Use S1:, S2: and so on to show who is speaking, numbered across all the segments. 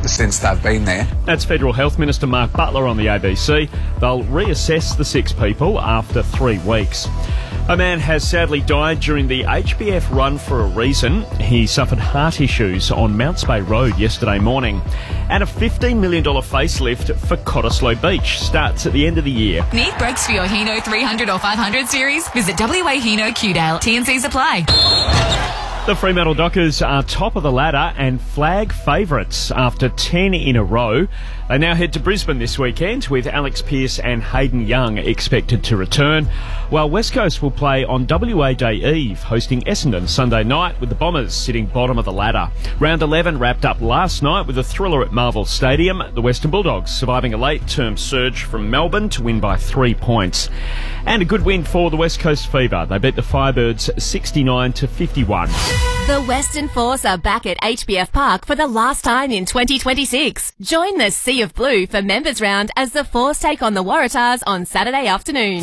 S1: since they've been there.
S2: That's Federal Health Minister Mark Butler on the ABC. They'll reassess the 6 people after 3 weeks. A man has sadly died during the HBF run for a reason. He suffered heart issues on Mounts Bay Road yesterday morning. And a $15 million facelift for Cottesloe Beach starts at the end of the year.
S3: Need brakes for your Hino 300 or 500 series? Visit WA Hino Qdale. T&Cs apply.
S2: The Fremantle Dockers are top of the ladder and flag favourites after 10 in a row. They now head to Brisbane this weekend with Alex Pearce and Hayden Young expected to return, while West Coast will play on WA Day Eve, hosting Essendon Sunday night with the Bombers sitting bottom of the ladder. Round 11 wrapped up last night with a thriller at Marvel Stadium, the Western Bulldogs surviving a late-term surge from Melbourne to win by 3 points. And a good win for the West Coast Fever. They beat the Firebirds 69-51.
S4: The Western Force are back at HBF Park for the last time in 2026. Join the Sea of Blue for Members Round as the Force take on the Waratahs on Saturday afternoon.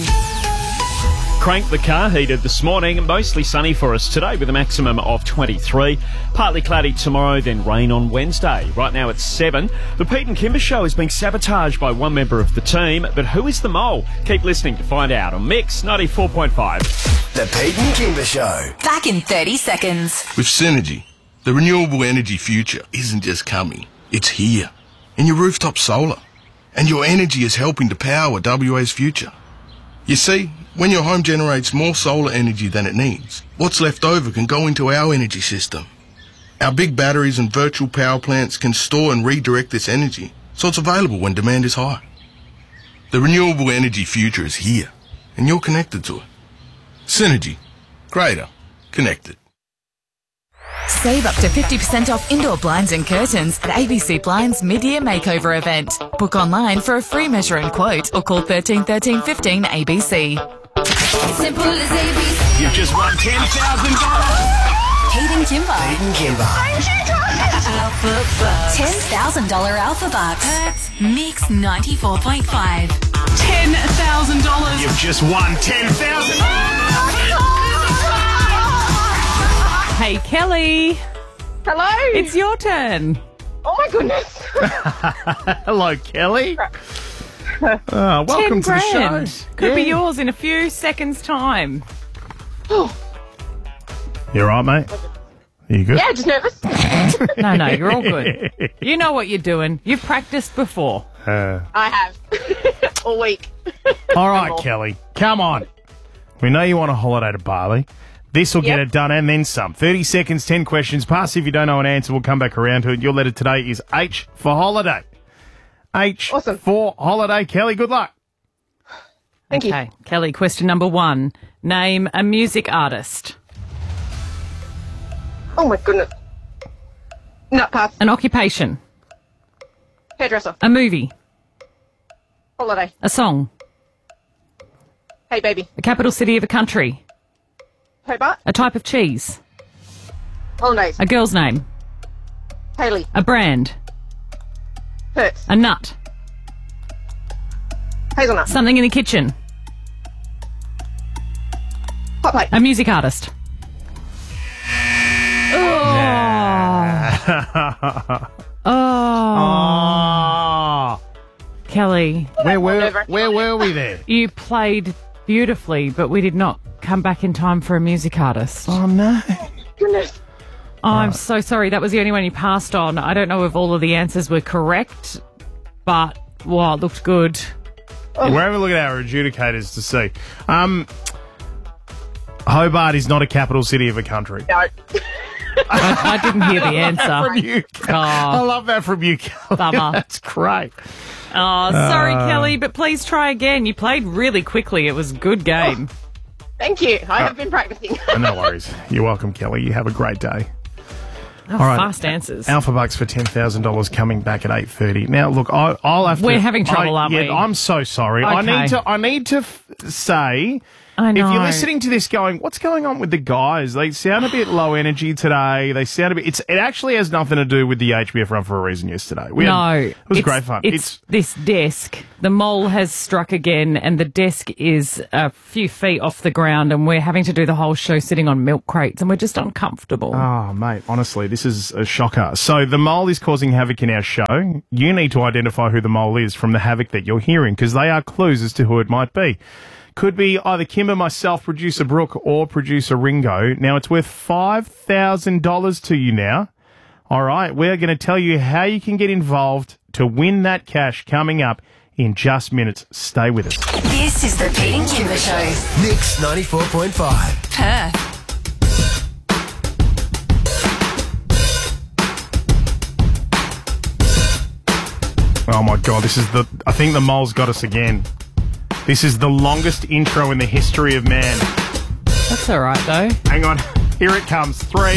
S2: Crank the car heated this morning. Mostly sunny for us today with a maximum of 23. Partly cloudy tomorrow, then rain on Wednesday. Right now it's 7. The Pete and Kimber Show is being sabotaged by one member of the team, but who is the mole? Keep listening to find out on Mix 94.5.
S5: The Pete and Kimber Show.
S3: Back in 30 seconds.
S6: With Synergy, the renewable energy future isn't just coming, it's here. In your rooftop solar. And your energy is helping to power WA's future. You see, when your home generates more solar energy than it needs, what's left over can go into our energy system. Our big batteries and virtual power plants can store and redirect this energy, so it's available when demand is high. The renewable energy future is here, and you're connected to it. Synergy. Greater. Connected.
S3: Save up to 50% off indoor blinds and curtains at ABC Blinds mid-year makeover event. Book online for a free measure and quote or call 13 13 15 ABC.
S4: Simple as ABC.
S2: You've just won $10,000.
S3: Pete and Kimber.
S5: Pete and Kimber.
S3: Alpha Bucks. $10,000 Alpha Bucks. That's Mix 94.5.
S7: $10,000.
S2: You've just won $10,000.
S7: Hey, Kelly.
S8: Hello.
S7: It's your turn.
S8: Oh my goodness.
S2: Hello, Kelly. Welcome to the show.
S7: Could be yours in a few seconds' time.
S2: You all right, mate? Are you good?
S8: Yeah, just nervous.
S7: No, you're all good. You know what you're doing. You've practiced before.
S8: I have. All week.
S9: All right, Kelly. Come on. We know you want a holiday to Bali. This will get it done and then some. 30 seconds, 10 questions. Pass if you don't know an answer. We'll come back around to it. Your letter today is H for holiday. H for holiday. Kelly, good luck.
S8: Thank you.
S7: Okay, Kelly, question number 1. Name a music artist.
S8: Oh my goodness. No, pass.
S7: An occupation.
S8: Hairdresser.
S7: A movie.
S8: Holiday.
S7: A song.
S8: Hey baby.
S7: A capital city of a country.
S8: Hobart.
S7: A type of cheese.
S8: Hollandaise.
S7: A girl's name.
S8: Hayley.
S7: A brand.
S8: Hertz.
S7: A nut.
S8: Hazelnut.
S7: Something in the kitchen.
S8: Hot plate.
S7: A music artist. Oh. Kelly.
S9: Where were we there?
S7: You played beautifully, but we did not come back in time for a music artist.
S9: Oh, no.
S8: Goodness.
S7: Oh, I'm so sorry. That was the only one you passed on. I don't know if all of the answers were correct, but, wow, it looked good.
S9: We're having a look at our adjudicators to see. Hobart is not a capital city of a country.
S8: No.
S7: I didn't hear the answer.
S9: From you. I love that from you, Kelly.
S7: Bummer.
S9: That's great.
S7: Oh, sorry, Kelly, but please try again. You played really quickly. It was a good game.
S8: Thank you. I have been practicing.
S9: No worries. You're welcome, Kelly. You have a great day.
S7: Oh,
S9: all right.
S7: Fast answers.
S9: Alpha Bucks for $10,000 coming back at 8:30. Now, look, I'll have to...
S7: We're having trouble, aren't we?
S9: I'm so sorry.
S7: Okay.
S9: I need to say
S7: I know.
S9: If you're listening to this going, what's going on with the guys? They sound a bit low energy today. They sound a bit... It actually has nothing to do with the HBF Run for a Reason yesterday. It was great fun.
S7: It's this desk. The mole has struck again, and the desk is a few feet off the ground, and we're having to do the whole show sitting on milk crates, and we're just uncomfortable.
S9: Oh, mate, honestly, this is a shocker. So the mole is causing havoc in our show. You need to identify who the mole is from the havoc that you're hearing, because they are clues as to who it might be. Could be either Kimber, myself, producer Brooke, or producer Ringo. Now, it's worth $5,000 to you now. All right, we're going to tell you how you can get involved to win that cash coming up in just minutes. Stay with us.
S3: This is the Pete and Kimber Show.
S1: Mix 94.5.
S3: Perth.
S9: Oh, my God, I think the mole's got us again. This is the longest intro in the history of man.
S7: That's all right, though.
S9: Hang on. Here it comes. 3,